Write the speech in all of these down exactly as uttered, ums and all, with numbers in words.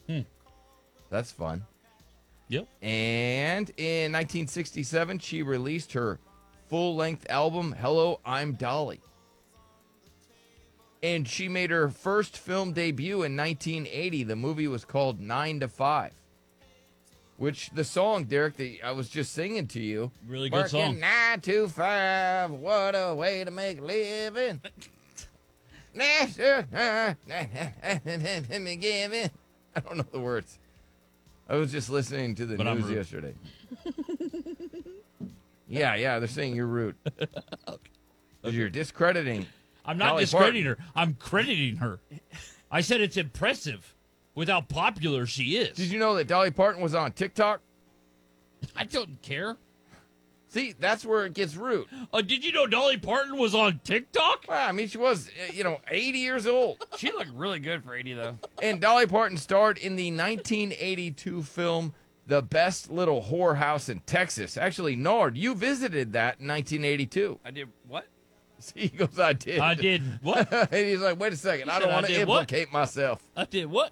Hmm. That's fun. Yep. And in nineteen sixty-seven, she released her full-length album, Hello, I'm Dolly. And she made her first film debut in nineteen eighty. The movie was called Nine to Five, which the song, Derek, that I was just singing to you. Really good Working song. nine to five, what a way to make a living. I don't know the words. I was just listening to the But I'm news rude. yesterday. yeah, yeah, they're saying you're rude. Okay. You're discrediting. I'm not Dolly discrediting her. I'm crediting her. I said it's impressive with how popular she is. Did you know that Dolly Parton was on TikTok? I don't care. See, that's where it gets rude. Uh, did you know Dolly Parton was on TikTok? Well, I mean, she was, uh, you know, eighty years old. She looked really good for eighty, though. And Dolly Parton starred in the nineteen eighty-two film The Best Little Whorehouse in Texas. Actually, Nard, you visited that in nineteen eighty-two. I did what? See, he goes, I did. I did what? And he's like, wait a second. He I don't said, want "I to did what?" implicate myself. I did what?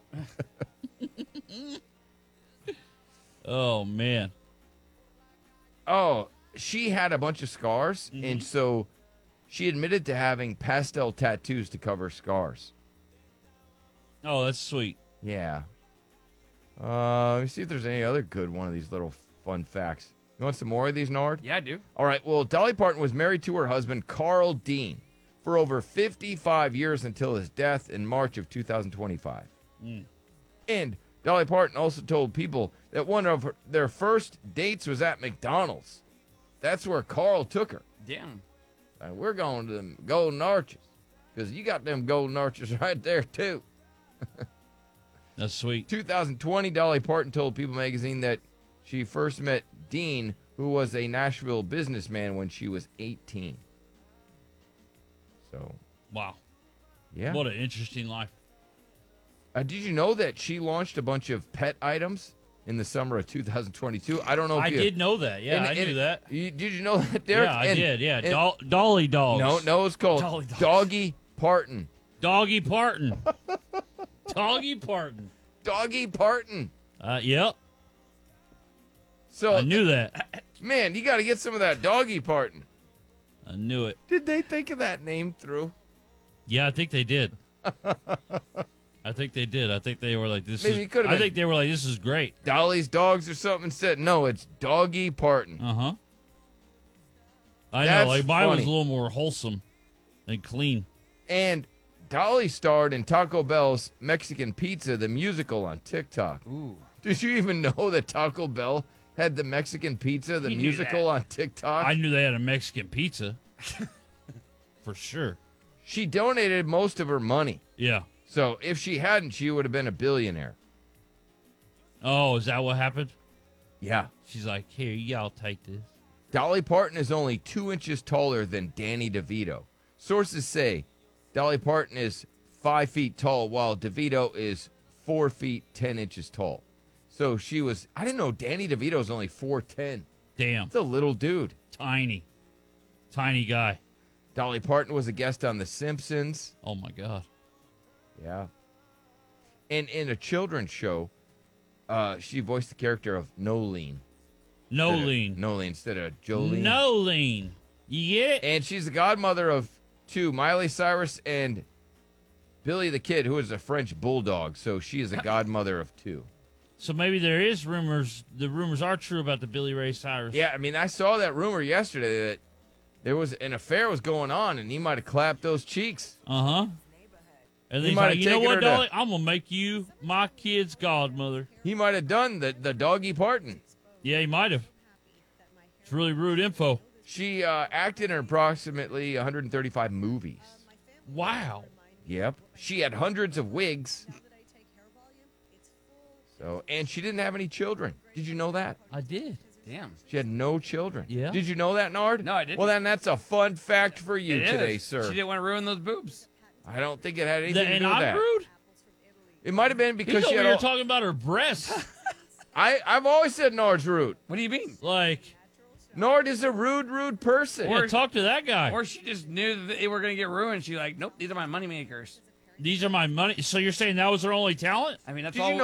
Oh, man. Oh, she had a bunch of scars, Mm-hmm. and so she admitted to having pastel tattoos to cover scars. Oh, that's sweet. Yeah. Uh, let me see if there's any other good one of these little fun facts. You want some more of these, Nard? Yeah, I do. All right. Well, Dolly Parton was married to her husband, Carl Dean, for over fifty-five years until his death in March of two thousand twenty-five. Mm. And Dolly Parton also told people that one of her, their first dates was at McDonald's. That's where Carl took her. Damn. Uh, we're going to them Golden Arches because you got them Golden Arches right there, too. That's sweet. two thousand twenty, Dolly Parton told People magazine that she first met Dean, who was a Nashville businessman, when she was eighteen. So, Wow. yeah. What an interesting life. Uh, did you know that she launched a bunch of pet items in the summer of two thousand twenty-two? I don't know if I you... did know that. Yeah, and- I and- knew that. You, did you know that, Derek? Yeah, I And- did. Yeah, and- Doll- Dolly Dogs. No, no, it's called Dolly Dogs. Doggy Parton. Doggy Parton. Doggy Parton. Doggy Parton. Uh, yep. So, I knew that. man, you got to get some of that Doggy Parton. I knew it. Did they think of that name through? Yeah, I think they did. I think they did. I think they were like, this Maybe is. it could've I been- think they were like, this is great. Dolly's Dogs or something said, no, it's Doggy Parton. Uh huh. I That's know. Like mine was funny. a little more wholesome and clean. And Dolly starred in Taco Bell's Mexican Pizza, the musical, on TikTok. Ooh. Did you even know that Taco Bell had the Mexican Pizza, the He knew musical, that. on TikTok? I knew they had a Mexican pizza. For sure. She donated most of her money. Yeah. So if she hadn't, she would have been a billionaire. Oh, is that what happened? Yeah. She's like, here, y'all take this. Dolly Parton is only two inches taller than Danny DeVito. Sources say Dolly Parton is five feet tall, while DeVito is four feet ten inches tall. So she was, I didn't know Danny DeVito is only four ten. Damn. It's a little dude. Tiny. Tiny guy. Dolly Parton was a guest on The Simpsons. Oh, my God. Yeah. And in a children's show, uh, she voiced the character of Nolene. No Instead of- lean. Nolene instead of Jolene. No lean. You get it? And she's the godmother of two, Miley Cyrus and Billy the Kid, who is a French bulldog. So she is a godmother of two. So maybe there is rumors. The rumors are true about the Billy Ray Cyrus. Yeah, I mean, I saw that rumor yesterday that there was an affair was going on, and he might have clapped those cheeks. Uh huh. And He he's might like, have you know taken what, her to- Dolly? I'm gonna make you my kid's godmother. He might have done the, the doggy Parton. Yeah, he might have. It's really rude info. She uh, acted in approximately one hundred thirty-five movies. Wow. Yep. She had hundreds of wigs. So, and she didn't have any children. Did you know that? I did. Damn. She had no children. Yeah. Did you know that, Nard? No, I didn't. Well, then that's a fun fact for you It today, is. sir. She didn't want to ruin those boobs. I don't think it had anything The, to and do with I'm that. rude. It might have been He's because over she had here all, talking about her breasts. I, I've always said Nard's rude. What do you mean? like, Nard is a rude, rude person. yeah, talk to that guy. Or she just knew that they were going to get ruined. She like, nope, these are my money makers. These are my money. So you're saying that was her only talent? I mean, that's Did all. you know